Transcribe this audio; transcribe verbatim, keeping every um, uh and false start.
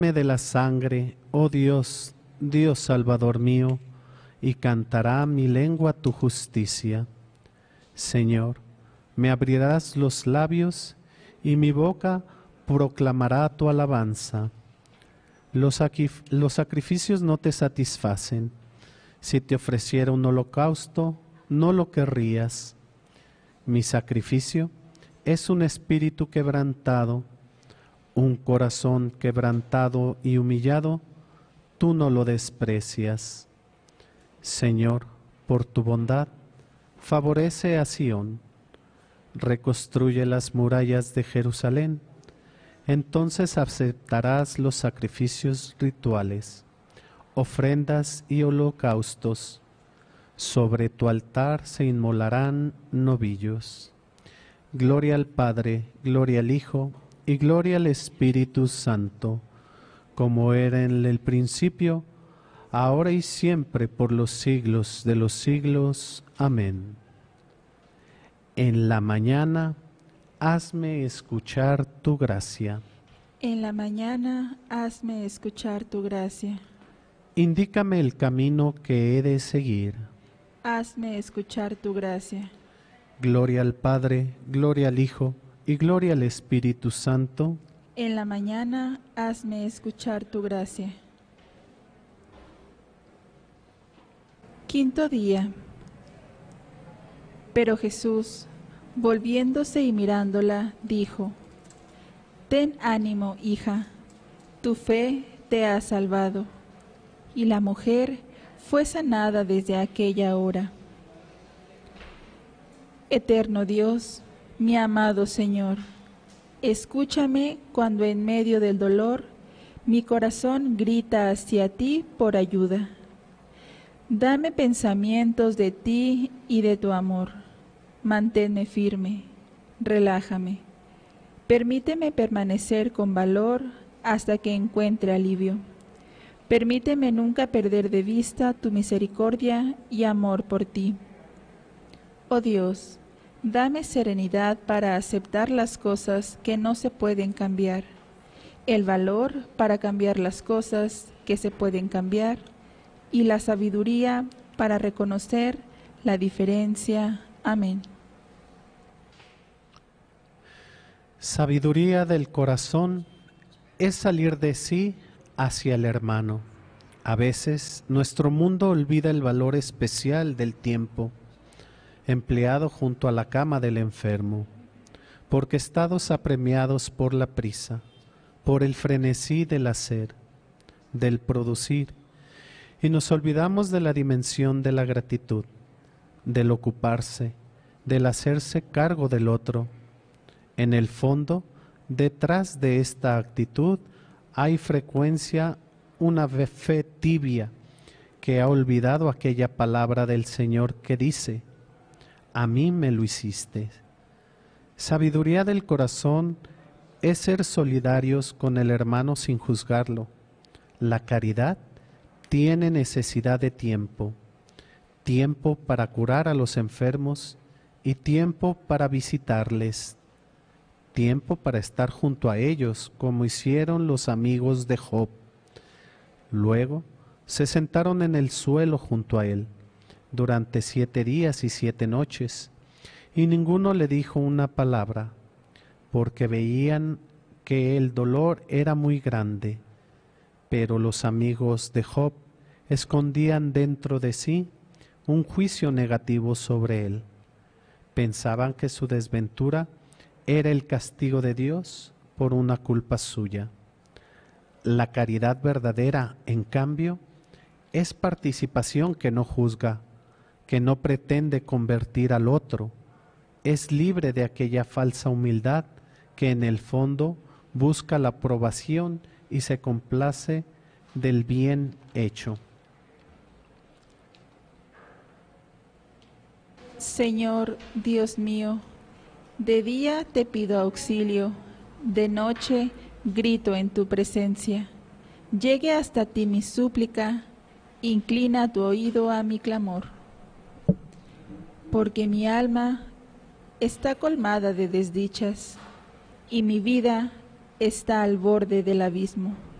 de la sangre, oh Dios, Dios Salvador mío, y cantará mi lengua tu justicia. Señor, me abrirás los labios, y mi boca proclamará tu alabanza. Los, los sacrificios no te satisfacen. Si te ofreciera un holocausto, no lo querrías. Mi sacrificio es un espíritu quebrantado, un corazón quebrantado y humillado, tú no lo desprecias. Señor, por tu bondad, favorece a Sión, reconstruye las murallas de Jerusalén, entonces aceptarás los sacrificios rituales, ofrendas y holocaustos. Sobre tu altar se inmolarán novillos. Gloria al Padre, gloria al Hijo y gloria al Espíritu Santo, como era en el principio, ahora y siempre, por los siglos de los siglos. Amén. En la mañana, hazme escuchar tu gracia. En la mañana, hazme escuchar tu gracia. Indícame el camino que he de seguir. Hazme escuchar tu gracia. Gloria al Padre, gloria al Hijo y gloria al Espíritu Santo. En la mañana, hazme escuchar tu gracia. Quinto día. Pero Jesús, volviéndose y mirándola, dijo: Ten ánimo, hija, tu fe te ha salvado. Y la mujer fue sanada desde aquella hora. Eterno Dios, mi amado Señor, escúchame cuando en medio del dolor mi corazón grita hacia ti por ayuda. Dame pensamientos de ti y de tu amor. Manténme firme, relájame. Permíteme permanecer con valor hasta que encuentre alivio. Permíteme nunca perder de vista tu misericordia y amor por ti. Oh Dios, dame serenidad para aceptar las cosas que no se pueden cambiar, el valor para cambiar las cosas que se pueden cambiar y la sabiduría para reconocer la diferencia. Amén. Sabiduría del corazón es salir de sí hacia el hermano. A veces nuestro mundo olvida el valor especial del tiempo empleado junto a la cama del enfermo, porque estados apremiados por la prisa, por el frenesí del hacer, del producir, y nos olvidamos de la dimensión de la gratitud, del ocuparse, del hacerse cargo del otro. En el fondo, detrás de esta actitud, hay frecuencia una fe tibia que ha olvidado aquella palabra del Señor que dice: a mí me lo hiciste. Sabiduría del corazón es ser solidarios con el hermano sin juzgarlo. La caridad tiene necesidad de tiempo, tiempo para curar a los enfermos y tiempo para visitarles, tiempo para estar junto a ellos, como hicieron los amigos de Job. Luego se sentaron en el suelo junto a él durante siete días y siete noches, y ninguno le dijo una palabra, porque veían que el dolor era muy grande. Pero los amigos de Job escondían dentro de sí un juicio negativo sobre él. Pensaban que su desventura era el castigo de Dios por una culpa suya. La caridad verdadera, en cambio, es participación que no juzga, que no pretende convertir al otro, es libre de aquella falsa humildad que en el fondo busca la aprobación y se complace del bien hecho. Señor Dios mío, de día te pido auxilio, de noche grito en tu presencia. Llegue hasta ti mi súplica, inclina tu oído a mi clamor. Porque mi alma está colmada de desdichas y mi vida está al borde del abismo.